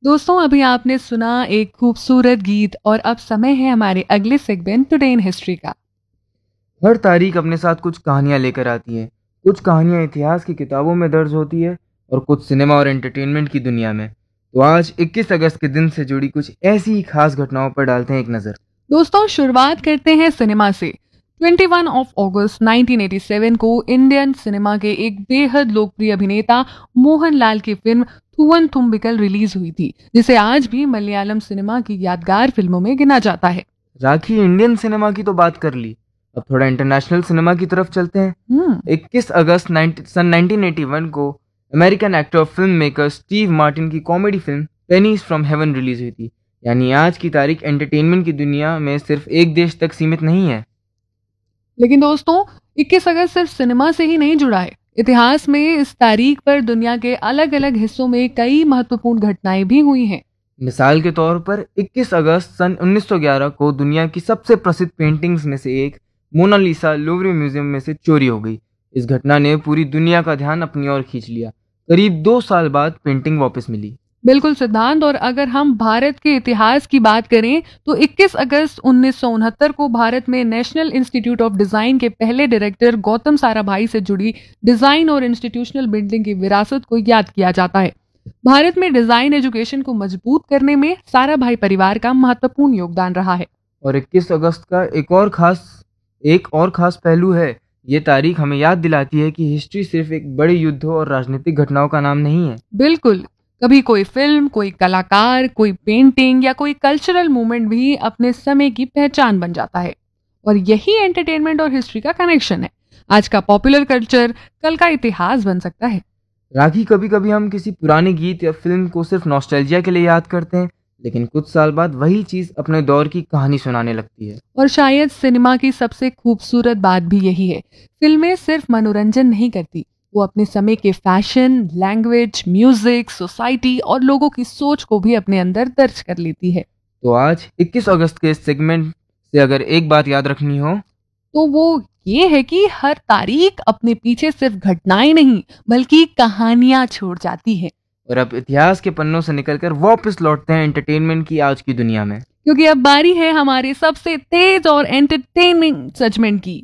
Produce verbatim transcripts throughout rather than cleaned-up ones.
दोस्तों, अभी आपने सुना एक खूबसूरत गीत और अब समय है हमारे अगले सेगमेंट टुडे इन हिस्ट्री का। हर तारीख अपने साथ कुछ कहानियां लेकर आती है। कुछ कहानियां इतिहास की किताबों में दर्ज होती है और कुछ सिनेमा और एंटरटेनमेंट की दुनिया में। तो आज इक्कीस अगस्त के दिन से जुड़ी कुछ ऐसी ही खास घटनाओं पर डालते हैं एक नज़र। दोस्तों, शुरुआत करते हैं सिनेमा से। इक्कीस of August nineteen eighty seven को इंडियन सिनेमा के एक बेहद लोकप्रिय अभिनेता मोहनलाल की फिल्म थुवन थुम्बिकल रिलीज हुई थी, जिसे आज भी मलयालम सिनेमा की यादगार फिल्मों में गिना जाता है। राखी, इंडियन सिनेमा की तो बात कर ली, अब थोड़ा इंटरनेशनल सिनेमा की तरफ चलते हैं। हम्म इक्कीस अगस्त सन नाइनटीन एटी वन को अमेरिकन एक्टर और फिल्म मेकर स्टीव मार्टिन की comedy film pennies from heaven release हुई थी। यानी आज की तारीख एंटरटेनमेंट की दुनिया में सिर्फ एक देश तक सीमित नहीं है। लेकिन दोस्तों, इक्कीस अगस्त सिर्फ सिनेमा से ही नहीं जुड़ा है। इतिहास में इस तारीख पर दुनिया के अलग अलग हिस्सों में कई महत्वपूर्ण घटनाएं भी हुई हैं। मिसाल के तौर पर इक्कीस अगस्त सन उन्नीस सौ ग्यारह को दुनिया की सबसे प्रसिद्ध पेंटिंग्स में से एक मोनालिसा लूवरे म्यूजियम में से चोरी हो गई। इस घटना ने पूरी दुनिया का ध्यान अपनी ओर खींच लिया। करीब दो साल बाद पेंटिंग वापस मिली। बिल्कुल सिद्धांत। और अगर हम भारत के इतिहास की बात करें तो इक्कीस अगस्त उन्नीस सौ उनहत्तर को भारत में नेशनल इंस्टीट्यूट ऑफ डिजाइन के पहले डायरेक्टर गौतम साराभाई से जुड़ी डिजाइन और इंस्टीट्यूशनल बिल्डिंग की विरासत को याद किया जाता है। भारत में डिजाइन एजुकेशन को मजबूत करने में साराभाई परिवार का महत्वपूर्ण योगदान रहा है। और इक्कीस अगस्त का एक और खास एक और खास पहलू है। ये तारीख हमें याद दिलाती है कि हिस्ट्री सिर्फ एक बड़े युद्धों और राजनीतिक घटनाओं का नाम नहीं है। बिल्कुल, कभी कोई फिल्म, कोई कलाकार, कोई पेंटिंग या कोई कल्चरल मूवमेंट भी अपने समय की पहचान बन जाता है। और यही एंटरटेनमेंट और हिस्ट्री का कनेक्शन है। आज का पॉपुलर कल्चर कल का इतिहास बन सकता है। राखी, कभी कभी हम किसी पुराने गीत या फिल्म को सिर्फ नॉस्टैल्जिया के लिए याद करते हैं, लेकिन कुछ साल बाद वही चीज अपने दौर की कहानी सुनाने लगती है। और शायद सिनेमा की सबसे खूबसूरत बात भी यही है। फिल्में सिर्फ मनोरंजन नहीं करती, वो अपने समय के फैशन, लैंग्वेज, म्यूजिक, सोसाइटी और लोगों की सोच को भी अपने अंदर दर्ज कर लेती है। तो आज इक्कीस अगस्त के इस सेगमेंट से अगर एक बात याद रखनी हो तो वो ये है कि हर तारीख अपने पीछे सिर्फ घटनाएं नहीं बल्कि कहानियां छोड़ जाती है। और अब इतिहास के पन्नों से निकलकर वापस लौटते हैं एंटरटेनमेंट की आज की दुनिया में, क्योंकि अब बारी है हमारे सबसे तेज और एंटरटेनिंग सेगमेंट की।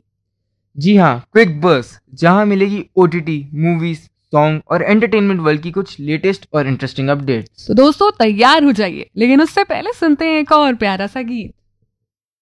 जी हाँ, क्विक बस, जहां मिलेगी ओटीटी, मूवीज, सॉन्ग और एंटरटेनमेंट वर्ल्ड की कुछ लेटेस्ट और इंटरेस्टिंग अपडेट्स। तो दोस्तों, तैयार हो जाइए, लेकिन उससे पहले सुनते हैं एक और प्यारा सा गीत।